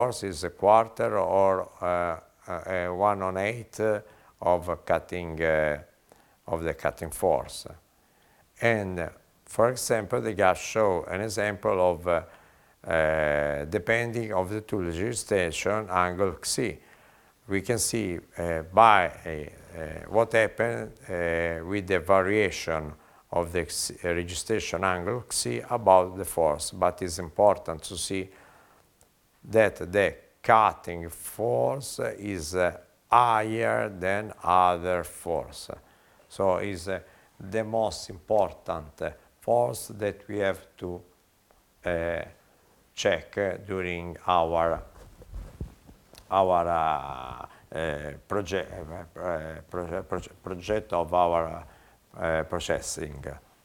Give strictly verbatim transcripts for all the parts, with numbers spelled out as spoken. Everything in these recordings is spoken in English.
force is a quarter or uh, uh, one on eight of cutting uh, of the cutting force. And uh, for example, the graph show an example of uh, uh, depending of the tool registration angle Xi. We can see uh, by uh, what happened uh, with the variation of the registration angle Xi about the force, but it's important to see that the cutting force is uh, higher than other force. So is uh, the most important uh, force that we have to uh, check uh, during our our uh, uh, project uh, proje proje project of our uh, processing.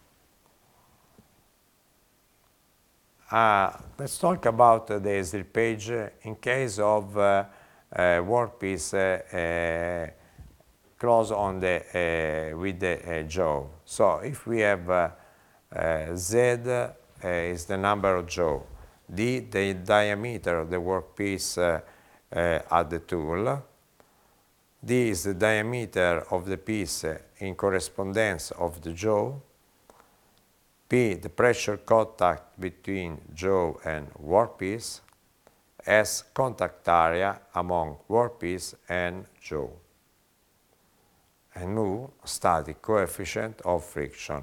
Uh, let's talk about uh, the slip page in case of uh, uh, workpiece uh, uh, close on the uh, with the uh, jaw. So if we have uh, uh, Z uh, is the number of jaw, D the diameter of the workpiece uh, uh, at the tool, D is the diameter of the piece in correspondence of the jaw, P the pressure contact between jaw and workpiece, S contact area among workpiece and jaw, and mu static coefficient of friction.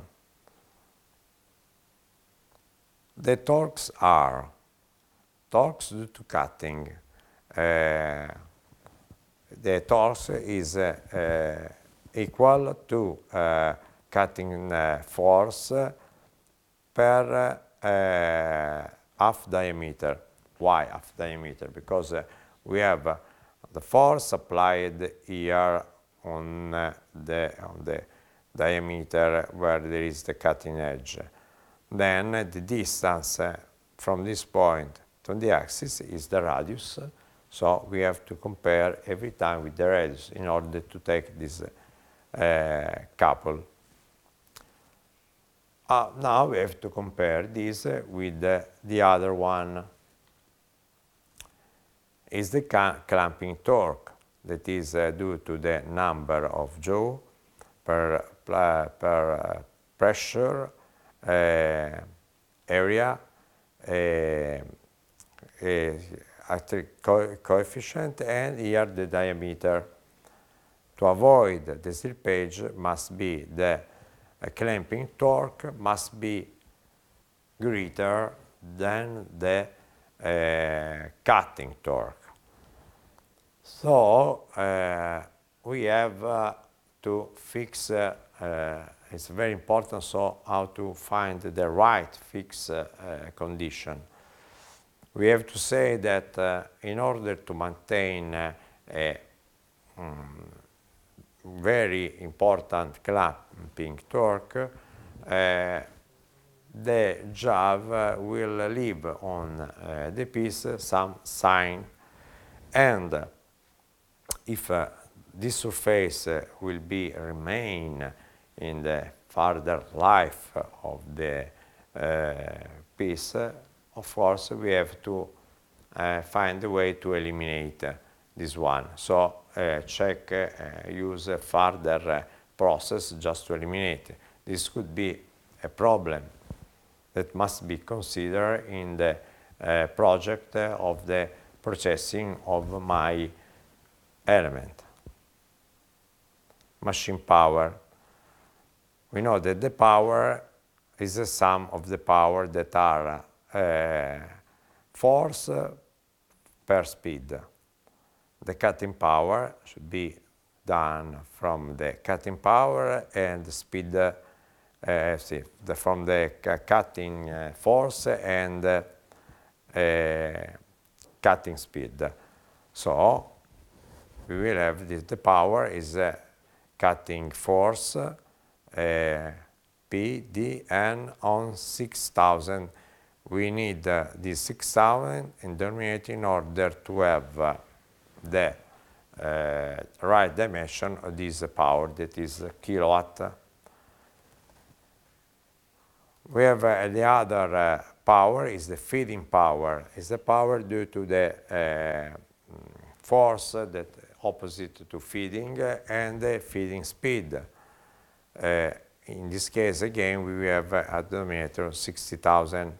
The torques are torques due to cutting. Uh, the torque is uh, uh, equal to uh, cutting uh, force per uh, half diameter. Why half diameter? Because uh, we have uh, the force applied here on, uh, the, on the diameter where there is the cutting edge. Then uh, the distance uh, from this point to the axis is the radius. So we have to compare every time with the radius in order to take this uh, couple. Uh, now we have to compare this uh, with uh, the other one. Is the clamping torque, that is uh, due to the number of jaw per, uh, per uh, pressure uh, area, uh, uh, co coefficient, and here the diameter. To avoid the slippage must be the uh, clamping torque must be greater than the uh, cutting torque. So uh, we have uh, to fix, uh, uh, it's very important, so how to find the right fix uh, uh, condition. We have to say that uh, in order to maintain uh, a um, very important clamping torque, uh, the jaw uh, will leave on uh, the piece some sign, and if uh, this surface uh, will be remain in the further life of the uh, piece, uh, of course we have to uh, find a way to eliminate uh, this one. So uh, check, uh, use a further uh, process just to eliminate. This could be a problem that must be considered in the uh, project uh, of the processing of my element. Machine power. We know that the power is the sum of the power that are uh, force per speed. The cutting power should be done from the cutting power and the speed, uh, see, the, from the cutting uh, force and uh, uh, cutting speed. So we will have this, the power is uh, cutting force uh, P D, and on six thousand we need uh, this six thousand in denominator in order to have uh, the uh, right dimension of this power, that is uh, kilowatt. We have uh, the other uh, power is the feeding power. Is the power due to the uh, force that opposite to feeding uh, and the feeding speed. Uh, in this case, again, we have uh, at the denominator sixty thousand.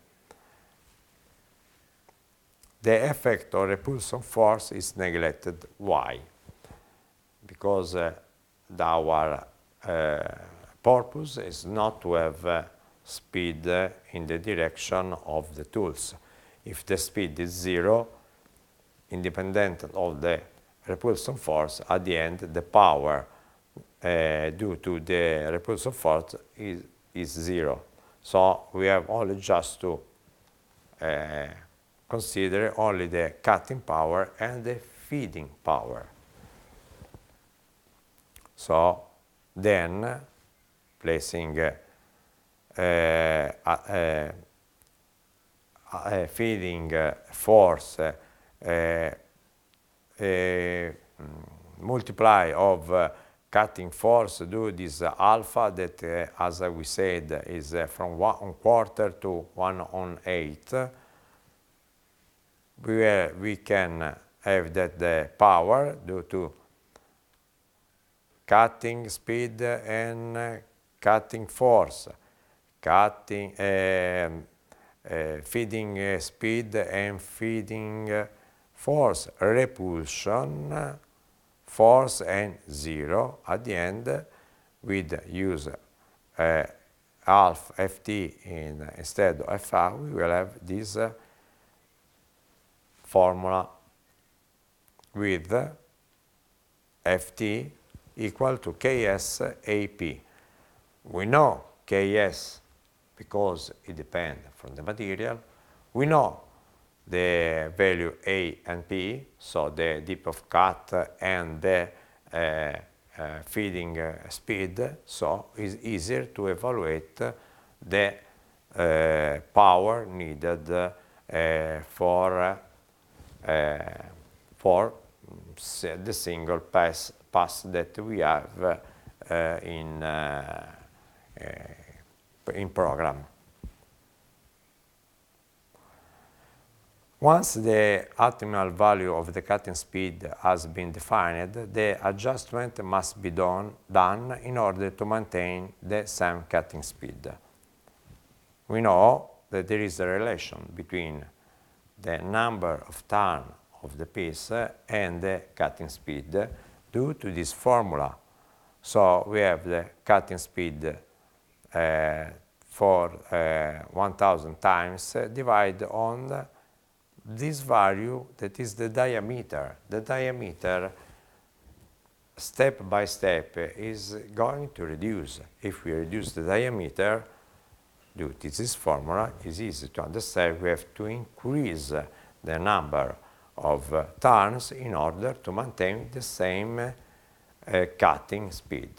The effect of repulsion force is neglected. Why? Because uh, our uh, purpose is not to have uh, speed uh, in the direction of the tools. If the speed is zero, independent of the repulsion force, at the end the power uh, due to the repulsion force is, is zero. So we have only just to uh, consider only the cutting power and the feeding power. So then placing uh, uh, uh, uh, feeding uh, force uh, uh, uh, multiply of uh, cutting force do this uh, alpha that, uh, as we said, is uh, from one on quarter to one on eight. We, uh, we can have that the power due to cutting speed and uh, cutting force, cutting, uh, uh, feeding uh, speed and feeding uh, force, repulsion, force and zero. At the end, with use uh, half F T in, instead of F R, we will have this uh, formula with F T equal to K S A P. We know K S because it depends from the material. We know the value A and P, so the depth of cut and the uh, uh, feeding uh, speed, so it's easier to evaluate the uh, power needed uh, for, uh, for the single pass, pass that we have uh, in, uh, uh, in program. Once the optimal value of the cutting speed has been defined, the adjustment must be done, done in order to maintain the same cutting speed. We know that there is a relation between the number of turns of the piece and the cutting speed due to this formula. So we have the cutting speed uh, for uh, one thousand times uh, divided on this value that is the diameter. The diameter, step by step, is going to reduce. If we reduce the diameter, due to this formula, it's easy to understand we have to increase the number of uh, turns in order to maintain the same uh, cutting speed.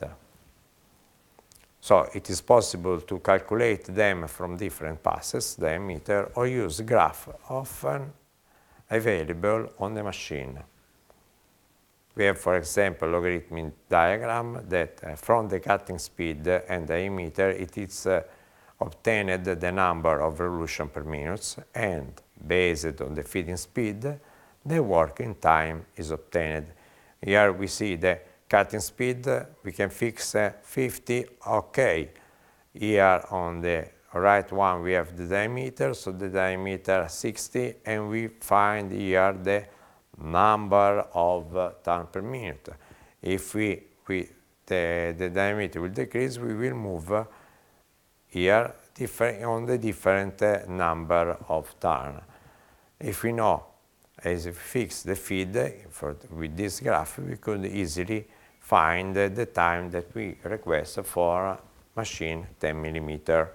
So it is possible to calculate them from different passes, diameter, or use graph often available on the machine. We have, for example, logarithmic diagram that uh, from the cutting speed and diameter it is uh, obtained the number of revolution per minute, and based on the feeding speed, the working time is obtained. Here we see the cutting speed, we can fix uh, fifty, okay. Here on the right one we have the diameter, so the diameter sixty, and we find here the number of uh, turns per minute. If we, we the, the diameter will decrease, we will move uh, here different, on the different uh, number of turns. If we know, as we fix the feed for, with this graph, we could easily find uh, the time that we request for machine ten millimeter.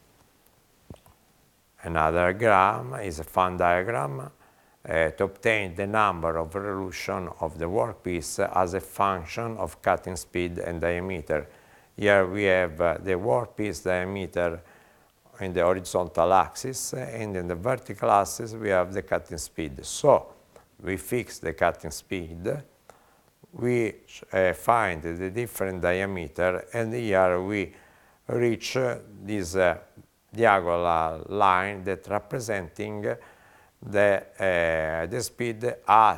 Another diagram is a fun diagram uh, to obtain the number of revolution of the workpiece as a function of cutting speed and diameter. Here we have uh, the workpiece diameter in the horizontal axis, and in the vertical axis we have the cutting speed. So we fix the cutting speed, we uh, find the different diameter, and here we reach uh, this uh, diagonal line that representing the, uh, the speed at